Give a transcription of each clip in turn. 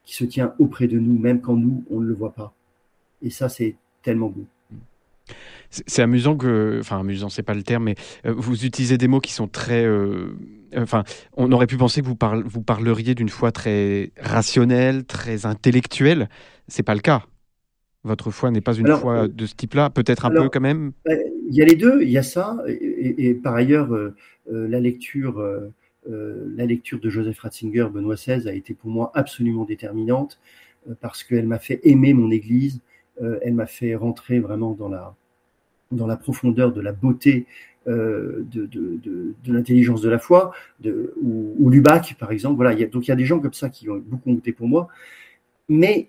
qui se tient auprès de nous, même quand nous, on ne le voit pas. Et ça, c'est tellement beau. C'est amusant amusant, c'est pas le terme, mais vous utilisez des mots qui sont très... on aurait pu penser que vous parleriez d'une foi très rationnelle, très intellectuelle. C'est pas le cas. Votre foi n'est pas une foi de ce type-là, peut-être un peu quand même. Il y a les deux, il y a ça, et par ailleurs, la lecture de Joseph Ratzinger, Benoît XVI, a été pour moi absolument déterminante, parce qu'elle m'a fait aimer mon Église, elle m'a fait rentrer vraiment dans la profondeur de la beauté de l'intelligence de la foi, ou Lubac, par exemple. Voilà, donc il y a des gens comme ça qui ont beaucoup compté pour moi, mais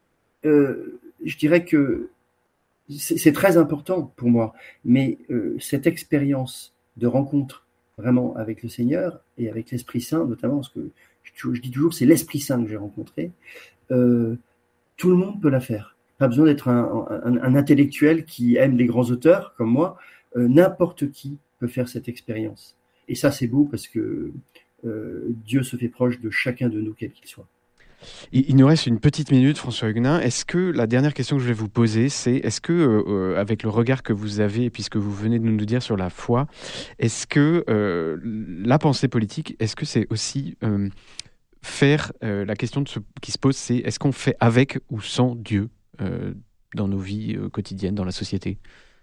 je dirais que c'est très important pour moi, mais cette expérience de rencontre vraiment avec le Seigneur et avec l'Esprit Saint, notamment, parce que je dis toujours, c'est l'Esprit Saint que j'ai rencontré, tout le monde peut la faire. Pas besoin d'être un intellectuel qui aime les grands auteurs comme moi. N'importe qui peut faire cette expérience. Et ça, c'est beau parce que Dieu se fait proche de chacun de nous, quel qu'il soit. Il nous reste une petite minute, François Huguenin. Est-ce que la dernière question que je vais vous poser, c'est est-ce que, avec le regard que vous avez et puis ce que vous venez de nous dire sur la foi, est-ce que la pensée politique, est-ce que c'est aussi faire la question qui se pose, c'est est-ce qu'on fait avec ou sans Dieu dans nos vies quotidiennes, dans la société?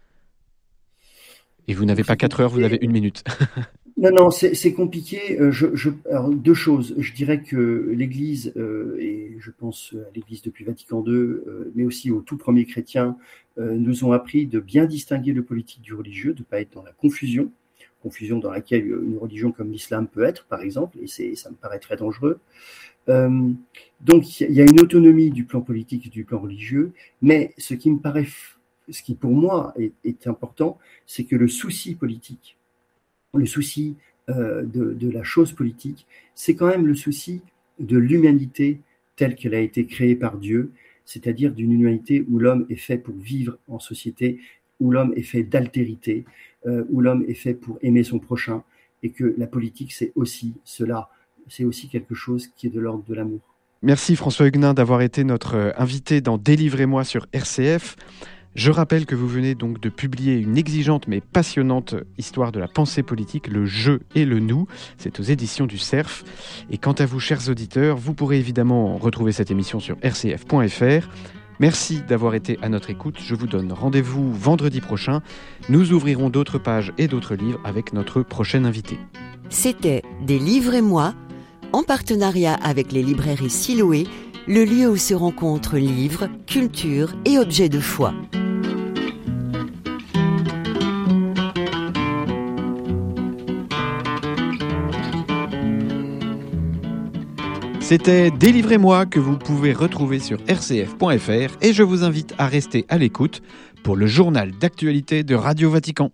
Et vous n'avez pas 4 heures, vous avez 1 minute. Non, c'est compliqué. Alors, deux choses. Je dirais que l'Église, et je pense à l'Église depuis Vatican II, mais aussi aux tout premiers chrétiens, nous ont appris de bien distinguer le politique du religieux, de ne pas être dans la confusion dans laquelle une religion comme l'islam peut être, par exemple, et ça me paraît très dangereux. Donc, il y a une autonomie du plan politique et du plan religieux, mais ce qui pour moi est important, c'est que le souci politique, le souci de la chose politique, c'est quand même le souci de l'humanité telle qu'elle a été créée par Dieu, c'est-à-dire d'une humanité où l'homme est fait pour vivre en société, où l'homme est fait d'altérité, où l'homme est fait pour aimer son prochain, et que la politique, c'est aussi cela, c'est aussi quelque chose qui est de l'ordre de l'amour. Merci François Huguenin d'avoir été notre invité dans Délivrez-moi sur RCF. Je rappelle que vous venez donc de publier une exigeante mais passionnante histoire de la pensée politique, le je et le nous. C'est aux éditions du Cerf. Et quant à vous, chers auditeurs, vous pourrez évidemment retrouver cette émission sur rcf.fr. Merci d'avoir été à notre écoute. Je vous donne rendez-vous vendredi prochain. Nous ouvrirons d'autres pages et d'autres livres avec notre prochain invité. C'était Délivrez-moi, en partenariat avec les librairies Siloé, le lieu où se rencontrent livres, culture et objets de foi. C'était Délivrez-moi que vous pouvez retrouver sur rcf.fr et je vous invite à rester à l'écoute pour le journal d'actualité de Radio Vatican.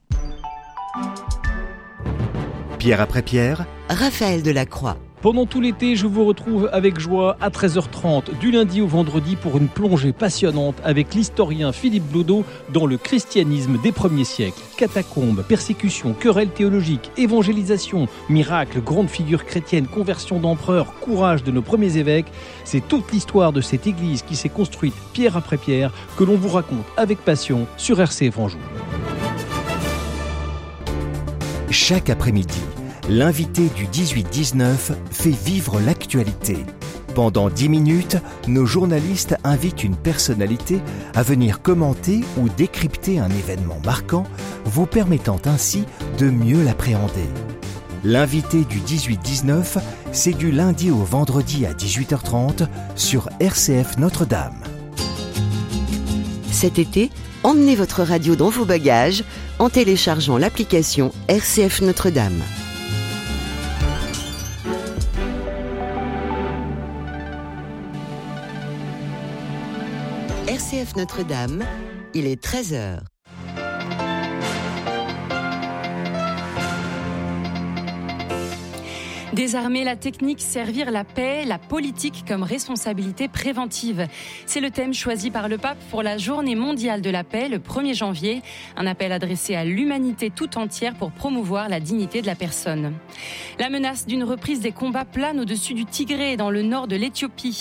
Pierre après Pierre, Raphaël Delacroix. Pendant tout l'été, je vous retrouve avec joie à 13h30, du lundi au vendredi, pour une plongée passionnante avec l'historien Philippe Blodeau dans le christianisme des premiers siècles. Catacombes, persécutions, querelles théologiques, évangélisation, miracles, grandes figures chrétiennes, conversion d'empereurs, courage de nos premiers évêques. C'est toute l'histoire de cette église qui s'est construite pierre après pierre que l'on vous raconte avec passion sur RCF Anjou. Chaque après-midi, l'invité du 18-19 fait vivre l'actualité. Pendant 10 minutes, nos journalistes invitent une personnalité à venir commenter ou décrypter un événement marquant, vous permettant ainsi de mieux l'appréhender. L'invité du 18-19, c'est du lundi au vendredi à 18h30 sur RCF Notre-Dame. Cet été, emmenez votre radio dans vos bagages en téléchargeant l'application RCF Notre-Dame. RCF Notre-Dame, il est 13h. Désarmer la technique, servir la paix, la politique comme responsabilité préventive. C'est le thème choisi par le pape pour la Journée mondiale de la paix le 1er janvier. Un appel adressé à l'humanité tout entière pour promouvoir la dignité de la personne. La menace d'une reprise des combats plane au-dessus du Tigré dans le nord de l'Éthiopie.